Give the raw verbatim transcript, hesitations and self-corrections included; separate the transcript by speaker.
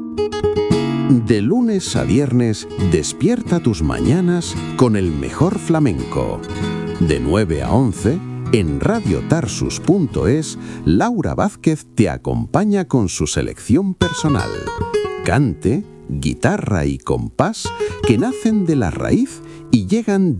Speaker 1: De lunes a viernes, despierta tus mañanas con el mejor flamenco. De nueve a once, en radio tarsus punto es, Laura Vázquez te acompaña con su selección personal. Cante, guitarra y compás que nacen de la raíz y llegan